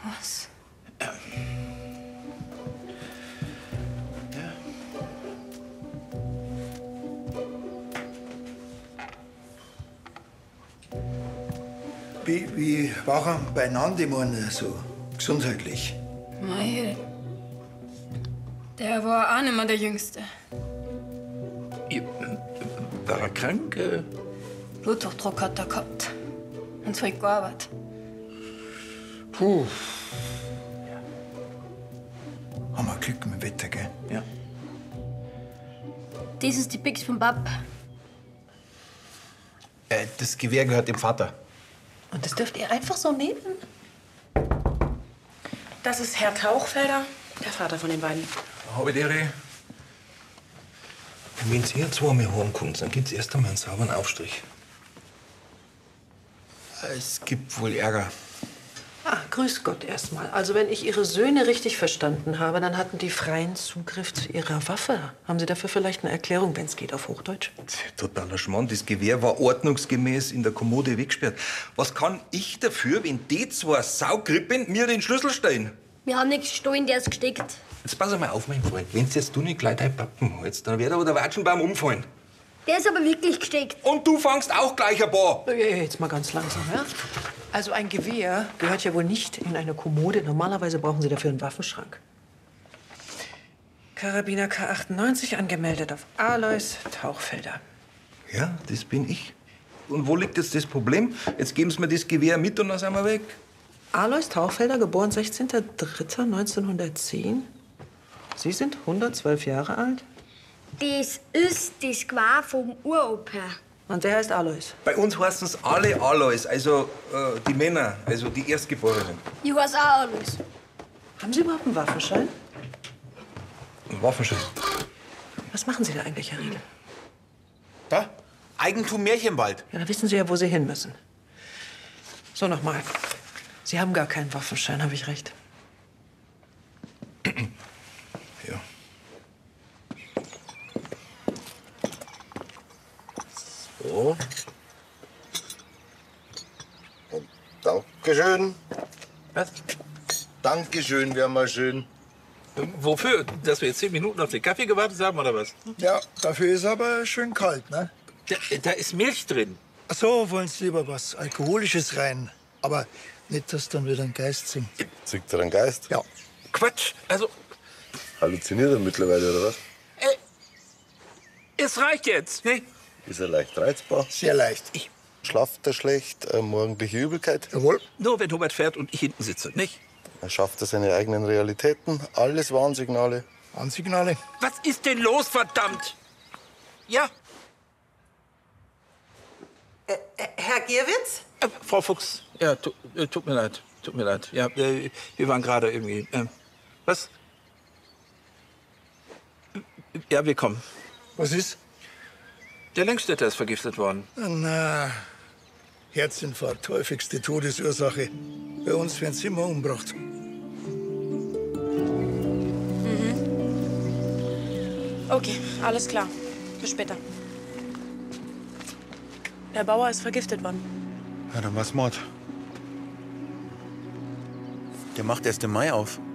Was? Wie waren beieinander, ich meine, so gesundheitlich? Mei, der war auch nicht mehr der Jüngste. War er krank? Bluthochdruck hat er gehabt. Und viel gearbeitet. Puh. Haben wir Glück mit dem Wetter, gell? Ja. Das ist die Bix vom Pap. Das Gewehr gehört dem Vater. Und das dürft ihr einfach so nehmen? Das ist Herr Tauchfelder, der Vater von den beiden. Habe ich Ehre. Wenn ihr zweimal heimkommt, dann gibt's erst einmal einen sauberen Aufstrich. Es gibt wohl Ärger. Ah, grüß Gott erstmal. Also wenn ich Ihre Söhne richtig verstanden habe, dann hatten die freien Zugriff zu Ihrer Waffe. Haben Sie dafür vielleicht eine Erklärung, wenn es geht, auf Hochdeutsch? Totaler Schmarrn. Das Gewehr war ordnungsgemäß in der Kommode weggesperrt. Was kann ich dafür, wenn die zwei Saugrippen mir den Schlüssel stellen? Wir haben nichts gestohlen, der ist gesteckt. Jetzt pass mal auf, mein Freund. Wenn's jetzt du nicht gleich dein Pappen holst, dann wird aber der Watschenbaum umfallen. Der ist aber wirklich gesteckt. Und du fangst auch gleich ein paar. Jetzt mal ganz langsam, ja? Also ein Gewehr gehört ja wohl nicht in eine Kommode. Normalerweise brauchen Sie dafür einen Waffenschrank. Karabiner K98, angemeldet auf Alois Tauchfelder. Ja, das bin ich. Und wo liegt jetzt das Problem? Jetzt geben Sie mir das Gewehr mit und dann sind wir weg. Alois Tauchfelder, geboren 16.03.1910. Sie sind 112 Jahre alt. Das ist das Gewehr vom Uropa. Und der heißt Alois. Bei uns heißen es alle Alois, also die Männer, also die Erstgeborenen. Ich weiß auch alles. Haben Sie überhaupt einen Waffenschein? Ein Waffenschein. Was machen Sie da eigentlich, Herr Riegel? Da? Eigentum Märchenwald. Ja, da wissen Sie ja, wo Sie hin müssen. So, noch mal. Sie haben gar keinen Waffenschein, habe ich recht? Ja. So. Und Dankeschön. Was? Dankeschön, wäre mal schön. Wofür? Dass wir jetzt 10 Minuten auf den Kaffee gewartet haben, oder was? Ja, dafür ist aber schön kalt, ne? Da ist Milch drin. Ach so, wollen Sie lieber was Alkoholisches rein? Aber nicht, dass dann wieder ein Geist singt. Zickt er einen Geist? Ja. Quatsch. Also, Halluziniert er mittlerweile, oder was? es reicht jetzt. Ne? Ist er leicht reizbar? Sehr leicht. Schlaft er schlecht? Morgendliche Übelkeit? Jawohl. Nur wenn Hubert fährt und ich hinten sitze, nicht? Schafft er seine eigenen Realitäten? Alles Warnsignale? Warnsignale. Was ist denn los, verdammt? Ja, Herr Gierwitz? Frau Fuchs. Ja, tut mir leid. Tut mir leid. Ja, wir waren gerade irgendwie. Was? Ja, wir kommen. Was ist? Der Längstädter ist vergiftet worden. Na, Herzinfarkt, häufigste Todesursache. Bei uns werden sie immer umgebracht. Okay, alles klar. Bis später. Der Bauer ist vergiftet worden. Ja, dann war's Mord. Der macht erst im Mai auf.